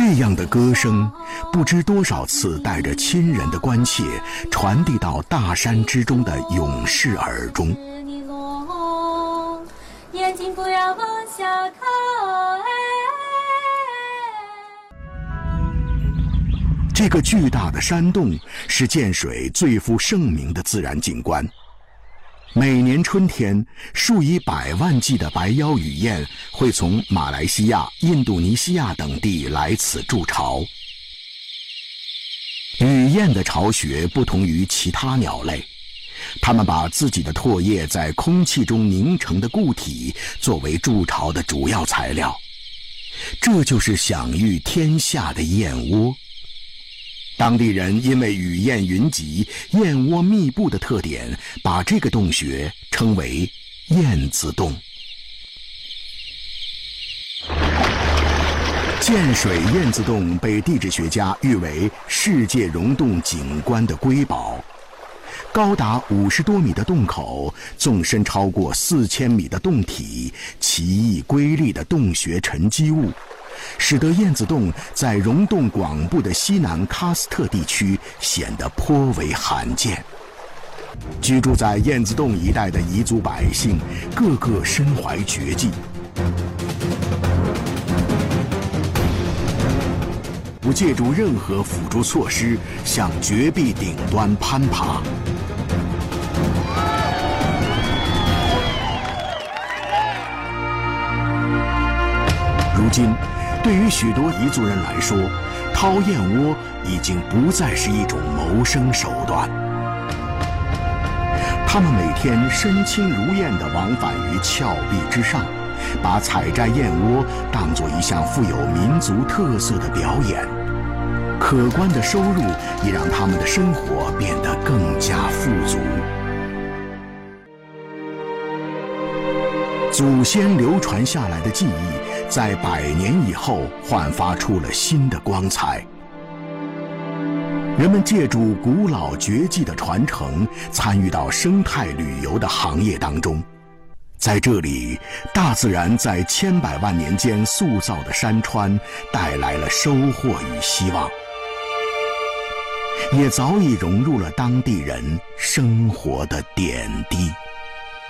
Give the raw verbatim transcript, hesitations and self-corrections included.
这样的歌声，不知多少次带着亲人的关切，传递到大山之中的勇士耳中。 眼睛不要往下看， 这个巨大的山洞是建水最负盛名的自然景观。每年春天，数以百万计的白腰雨燕会从马来西亚、印度尼西亚等地来此筑巢。雨燕的巢穴不同于其他鸟类，它们把自己的唾液在空气中凝成的固体作为筑巢的主要材料，这就是享誉天下的燕窝。当地人因为雨燕云集、燕窝密布的特点，把这个洞穴称为燕子洞。建水燕子洞被地质学家誉为世界溶洞景观的瑰宝。高达五十多米的洞口，纵深超过四千米的洞体，奇异瑰丽的洞穴沉积物，使得燕子洞在溶洞广布的西南喀斯特地区显得颇为罕见。居住在燕子洞一带的彝族百姓，个个身怀绝技，不借助任何辅助措施向绝壁顶端攀爬。如今，对于许多彝族人来说，掏燕窝已经不再是一种谋生手段。他们每天身轻如燕地往返于峭壁之上，把采摘燕窝当作一项富有民族特色的表演。可观的收入也让他们的生活变得更加富足。祖先流传下来的记忆，在百年以后焕发出了新的光彩。人们借助古老绝技的传承，参与到生态旅游的行业当中。在这里，大自然在千百万年间塑造的山川，带来了收获与希望，也早已融入了当地人生活的点滴。